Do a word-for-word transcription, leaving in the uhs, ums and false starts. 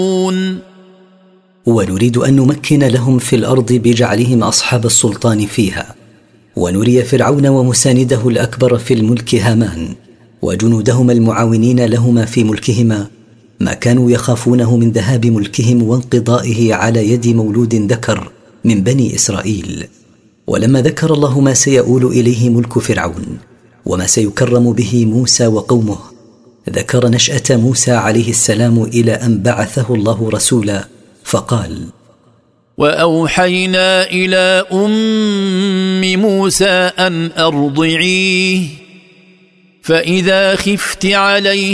ونريد أن نمكن لهم في الأرض بجعلهم أصحاب السلطان فيها، ونري فرعون ومسانده الأكبر في الملك هامان وجنودهما المعاونين لهما في ملكهما ما كانوا يخافونه من ذهاب ملكهم وانقضائه على يد مولود ذكر من بني إسرائيل. ولما ذكر الله ما سيؤول إليه ملك فرعون وما سيكرم به موسى وقومه، ذكر نشأة موسى عليه السلام إلى أن بعثه الله رسولا فقال: وأوحينا إلى أم موسى أن أرضعيه فإذا خفت عليه